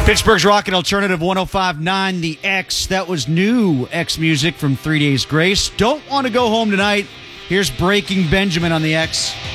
Pittsburgh's Rockin' Alternative 105.9, The X. That was new X music from 3 Days Grace. Don't want to go home tonight. Here's Breaking Benjamin on The X.